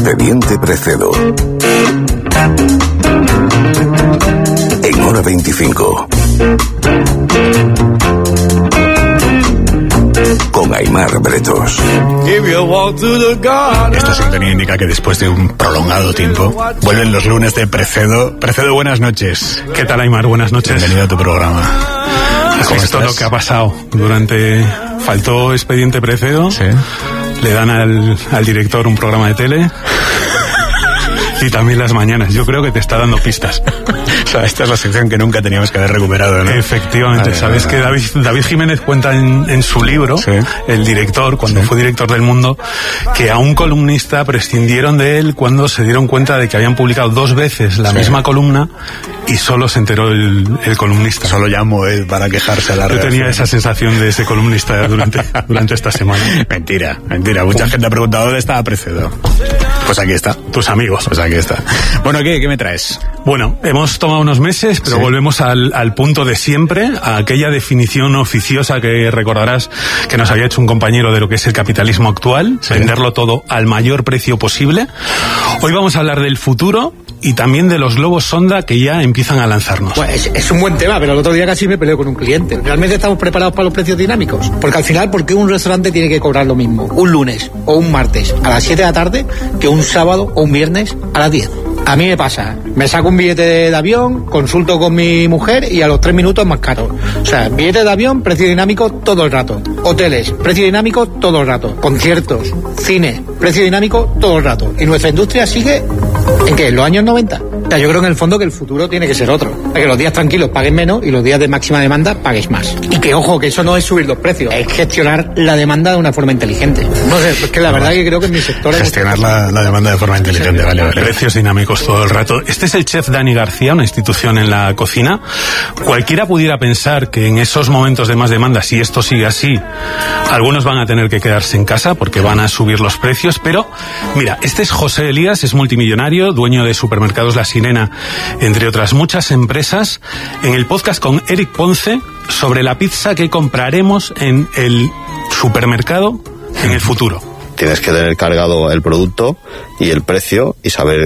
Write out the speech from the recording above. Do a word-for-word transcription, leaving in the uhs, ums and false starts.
Expediente Precedo. En Hora veinticinco. Con Aimar Bretos. Esta sintonía indica que después de un prolongado tiempo vuelven los lunes de Precedo. Precedo, buenas noches. ¿Qué tal, Aimar? Buenas noches. Bienvenido a tu programa. ¿Has visto lo que ha pasado? Durante... Faltó Expediente Precedo. Sí. Le dan al, al director un programa de tele. Y también las mañanas. Yo creo que te está dando pistas. O sea, esta es la sección que nunca teníamos que haber recuperado, ¿no? Efectivamente. Vale, Sabes vale, que David, David Jiménez cuenta en, en su libro, sí. El director, cuando sí. fue director del Mundo, que a un columnista prescindieron de él cuando se dieron cuenta de que habían publicado dos veces la sí. misma columna y solo se enteró el, el columnista. Solo llamó él para quejarse a la Yo redacción. tenía esa sensación de ese columnista durante, durante esta semana. Mentira, mentira. Mucha gente ha preguntado dónde estaba Precedo. Pues aquí está. Tus amigos. Pues aquí está. Bueno, ¿qué, qué me traes? Bueno, hemos tomado unos meses, pero sí. volvemos al, al punto de siempre, a aquella definición oficiosa que recordarás que nos había hecho un compañero de lo que es el capitalismo actual, sí. venderlo todo al mayor precio posible. Hoy vamos a hablar del futuro y también de los globos sonda que ya empiezan a lanzarnos. Pues es, es un buen tema, pero el otro día casi me peleé con un cliente. ¿Realmente estamos preparados para los precios dinámicos? Porque al final, ¿por qué un restaurante tiene que cobrar lo mismo un lunes o un martes a las siete de la tarde que un sábado o un viernes a las diez? A mí me pasa, me saco un billete de avión, consulto con mi mujer y a los tres minutos más caro. O sea, billete de avión, precio dinámico todo el rato. Hoteles, precio dinámico todo el rato. Conciertos, cine, precio dinámico todo el rato. Y nuestra industria sigue, ¿en qué? ¿En los años noventa? O sea, yo creo en el fondo que el futuro tiene que ser otro. Que los días tranquilos paguen menos y los días de máxima demanda paguéis más. Y que, ojo, que eso no es subir los precios, es gestionar la demanda de una forma inteligente. No sé, es que la verdad que creo que en mi sector... Gestionar la, la demanda de forma inteligente, sí, vale, vale. Precios dinámicos todo el rato. Este es el chef Dani García, una institución en la cocina. Cualquiera pudiera pensar que en esos momentos de más demanda, si esto sigue así, algunos van a tener que quedarse en casa porque van a subir los precios, pero mira, este es José Elías, es multimillonario, dueño de Supermercados La Sirena, entre otras muchas empresas, en el podcast con Eric Ponce sobre la pizza que compraremos en el supermercado en el futuro. Tienes que tener cargado el producto y el precio y saber